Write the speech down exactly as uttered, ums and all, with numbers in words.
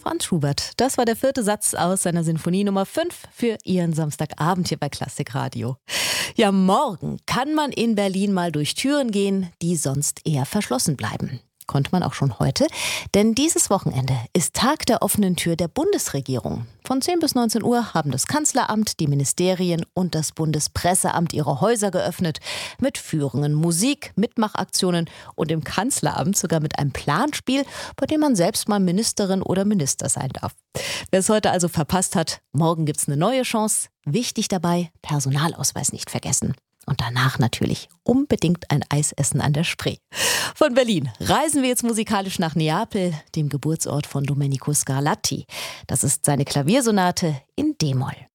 Franz Schubert. Das war der vierte Satz aus seiner Sinfonie Nummer fünf für Ihren Samstagabend hier bei Klassikradio. Ja, morgen kann man in Berlin mal durch Türen gehen, die sonst eher verschlossen bleiben. Konnte man auch schon heute, denn dieses Wochenende ist Tag der offenen Tür der Bundesregierung. Von zehn bis neunzehn Uhr haben das Kanzleramt, die Ministerien und das Bundespresseamt ihre Häuser geöffnet. Mit Führungen, Musik, Mitmachaktionen und im Kanzleramt sogar mit einem Planspiel, bei dem man selbst mal Ministerin oder Minister sein darf. Wer es heute also verpasst hat, morgen gibt's eine neue Chance. Wichtig dabei, Personalausweis nicht vergessen. Und danach natürlich unbedingt ein Eis essen an der Spree. Von Berlin reisen wir jetzt musikalisch nach Neapel, dem Geburtsort von Domenico Scarlatti. Das ist seine Klaviersonate in D-Moll.